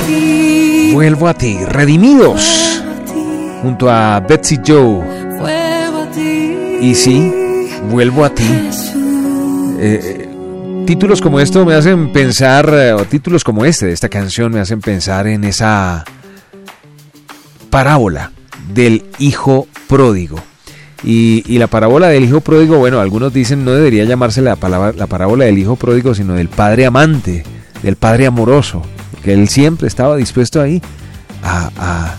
Vuelvo a ti, Redimidos, junto a Betsy Joe. Y sí, vuelvo a ti. Títulos como esto me hacen pensar, o títulos como este de esta canción me hacen pensar en esa parábola del hijo pródigo. Y la parábola del hijo pródigo, bueno, algunos dicen no debería llamarse la parábola del hijo pródigo, sino del padre amante, del padre amoroso, que él siempre estaba dispuesto ahí a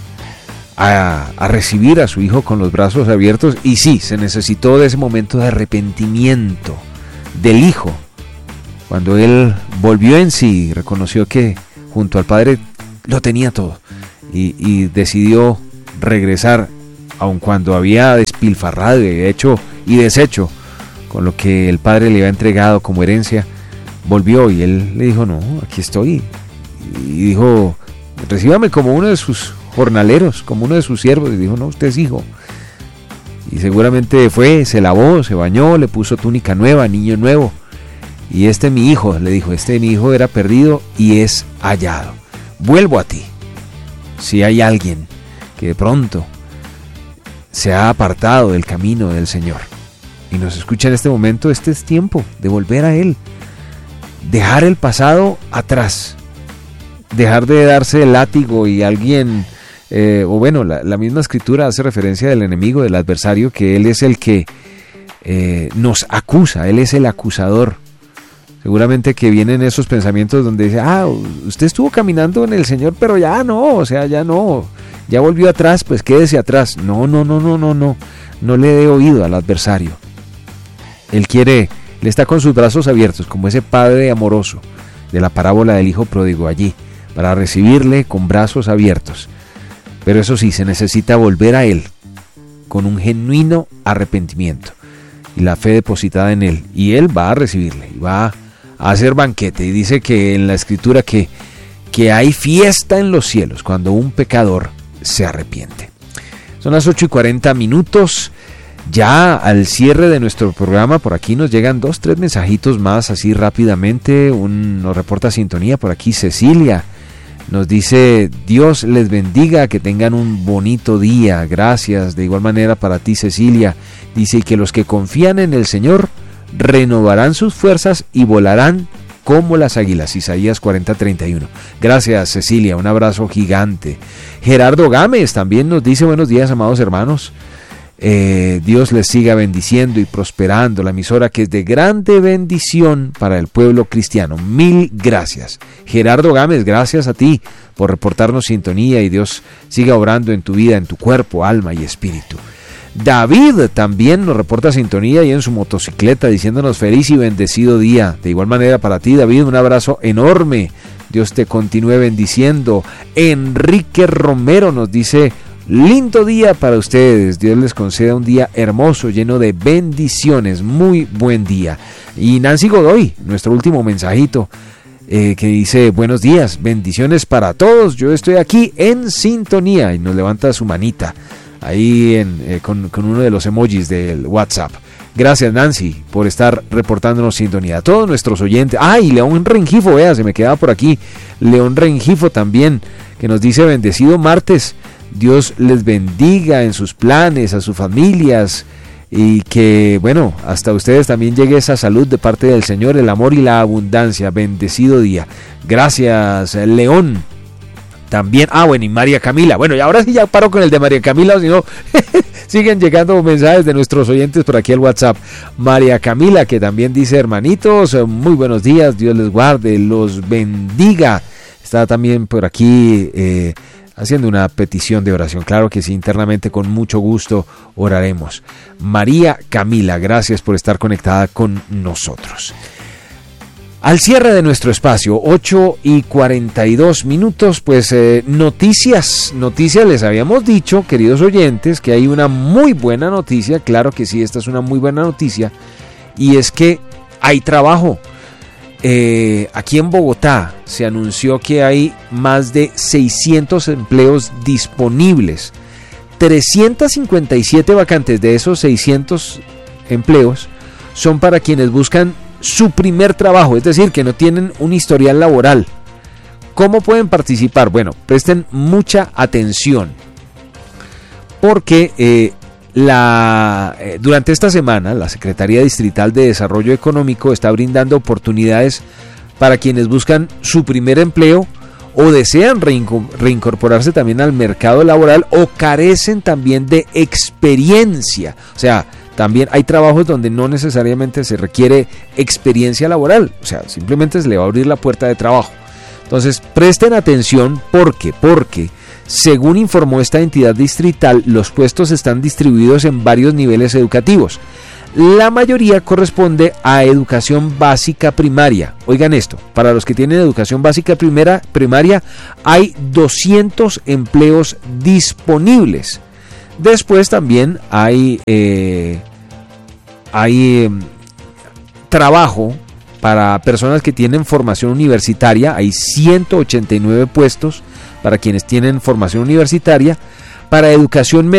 recibir a su hijo con los brazos abiertos. Y sí, se necesitó de ese momento de arrepentimiento del hijo, cuando él volvió en sí, reconoció que junto al padre lo tenía todo y decidió regresar, aun cuando había despilfarrado y hecho y deshecho con lo que el padre le había entregado como herencia. Volvió y él le dijo: no, aquí estoy. Y dijo: recíbame como uno de sus jornaleros, como uno de sus siervos. Y dijo: no, usted es hijo. Y seguramente fue, se lavó, se bañó, le puso túnica nueva, niño nuevo. Y este mi hijo, le dijo, este mi hijo era perdido y es hallado. Vuelvo a ti. Si hay alguien que de pronto se ha apartado del camino del Señor y nos escucha en este momento, este es tiempo de volver a Él. Dejar el pasado atrás. Dejar de darse el látigo y alguien, la misma escritura hace referencia del enemigo, del adversario, que él es el que nos acusa, él es el acusador. Seguramente que vienen esos pensamientos donde dice: usted estuvo caminando en el Señor, pero ya no, ya volvió atrás, pues quédese atrás. No le dé oído al adversario. Él está con sus brazos abiertos, como ese padre amoroso de la parábola del hijo pródigo allí, para recibirle con brazos abiertos. Pero eso sí, se necesita volver a Él con un genuino arrepentimiento y la fe depositada en Él, y Él va a recibirle y va a hacer banquete. Y dice que en la escritura que hay fiesta en los cielos cuando un pecador se arrepiente. Son las 8:40. Ya al cierre de nuestro programa, por aquí nos llegan 2-3 mensajitos más así rápidamente. Nos reporta sintonía por aquí Cecilia. Nos dice: Dios les bendiga, que tengan un bonito día. Gracias. De igual manera para ti, Cecilia. Dice: y que los que confían en el Señor renovarán sus fuerzas y volarán como las águilas. Isaías 40:31. Gracias, Cecilia, un abrazo gigante. Gerardo Gámez también nos dice: buenos días, amados hermanos. Dios les siga bendiciendo y prosperando la emisora, que es de grande bendición para el pueblo cristiano. Mil gracias, Gerardo Gámez. Gracias a ti por reportarnos sintonía, y Dios siga obrando en tu vida, en tu cuerpo, alma y espíritu. David también nos reporta sintonía y en su motocicleta, diciéndonos: feliz y bendecido día. De igual manera para ti, David, un abrazo enorme. Dios te continúe bendiciendo. Enrique Romero nos dice: lindo día para ustedes. Dios les conceda un día hermoso, lleno de bendiciones. Muy buen día. Y Nancy Godoy, nuestro último mensajito, que dice: buenos días, bendiciones para todos. Yo estoy aquí en sintonía. Y nos levanta su manita ahí con uno de los emojis del WhatsApp. Gracias, Nancy, por estar reportándonos sintonía. A todos nuestros oyentes. Y León Rengifo, se me quedaba por aquí. León Rengifo también, que nos dice: bendecido martes. Dios les bendiga en sus planes, a sus familias, y que, hasta ustedes también llegue esa salud de parte del Señor, el amor y la abundancia. Bendecido día. Gracias, León. También, y María Camila. Y ahora sí ya paro con el de María Camila, o si no, siguen llegando mensajes de nuestros oyentes por aquí al WhatsApp. María Camila, que también dice: hermanitos, muy buenos días, Dios les guarde, los bendiga. Está también por aquí haciendo una petición de oración. Claro que sí, internamente con mucho gusto oraremos. María Camila, gracias por estar conectada con nosotros. Al cierre de nuestro espacio, 8:42, pues noticias, les habíamos dicho, queridos oyentes, que hay una muy buena noticia. Claro que sí, esta es una muy buena noticia, y es que hay trabajo. Aquí en Bogotá se anunció que hay más de 600 empleos disponibles. 357 vacantes de esos 600 empleos son para quienes buscan su primer trabajo, es decir, que no tienen un historial laboral. ¿Cómo pueden participar? Bueno, presten mucha atención, porque durante esta semana la Secretaría Distrital de Desarrollo Económico está brindando oportunidades para quienes buscan su primer empleo o desean reincorporarse también al mercado laboral o carecen también de experiencia. O sea, también hay trabajos donde no necesariamente se requiere experiencia laboral, o sea, simplemente se le va a abrir la puerta de trabajo. Entonces, presten atención porque según informó esta entidad distrital, los puestos están distribuidos en varios niveles educativos. La mayoría corresponde a educación básica primaria. Oigan esto, para los que tienen educación básica primaria hay 200 empleos disponibles. Después también hay trabajo para personas que tienen formación universitaria. Hay 189 puestos para quienes tienen formación universitaria. Para educación media